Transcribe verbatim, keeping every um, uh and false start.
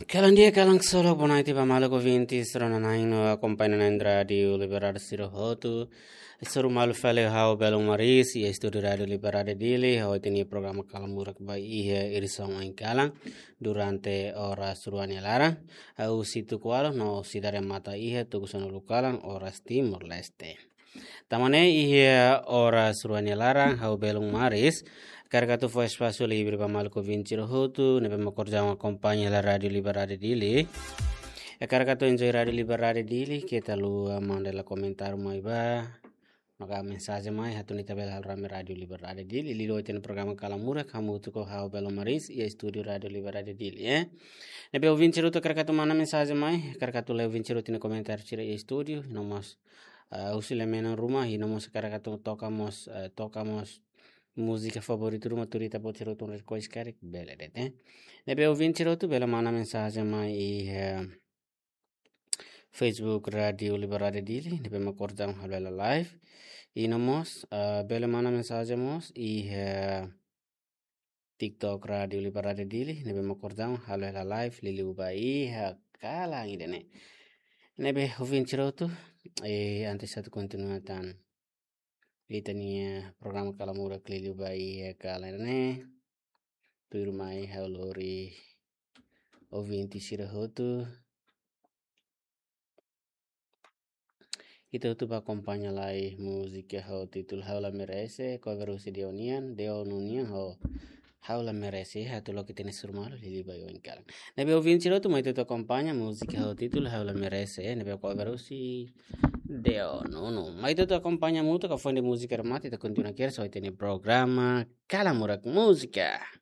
Kalan dia kalang solo bonai tiba malu ko vinti serana naing no acompanha nandra di liberar siro hotu seru malu fale hau belong maris e estudi radio liberare dili hau tini programa kalang murak ba ihe irisong aing kalang durante ora suruania larang au situ kualo no sidare mata ihe tugusan ulu kalang oras timur leste. Tamane ihe ora suruania larang hau belong maris Cargato foi espaço livre para Malco vinte Roto, ne vamos acordar uma companhia da Rádio Liberade Dili. E cargato enjoy Rádio Liberade Dili, que tá lua manda lá comentário mais ba. Maka mensagem mais hatu ni tabela rame Rádio Liberade Dili, lilo tem no programa Calamura, kamu tu ko hau Belo Maris e estúdio Rádio Liberade Dili, eh. Ne be o vinte Roto cargato mana mensagem mais, cargato leu vinte Roto no comentário tira e estúdio, nomos uh, usile mena rumah, e nomos cargato tocamos uh, tocamos música favorita do maturita pode ser outro coisa que bela né nebe ouvinte outro bela mana mensagem mais e Facebook Radio Liberade Dili nebe ma acordam bela live e nomos bela mana mensagem mos e TikTok Radio Liberade Dili nebe ma acordam bela live lili uba e kala ide né nebe ouvinte outro e antes de continuar tan Itania programa Calamura Clilio Bahia Calene Turmai Haulori ouvinte Sirahoto Itu tu acompanha lá e música ho título Haula Merece cover usi de Unian de Unian ho Haula Merece hatu lo que tiene surmalo Lili Bayo em Calan Nebe ouvinte Sirahoto mas tu acompanha música ho título Haula Merece nebe cover usi Deo, no, no. Mas tu acompanha muito com a fonte de música armada e tu continua aqui, só tem programa Calamurak Música.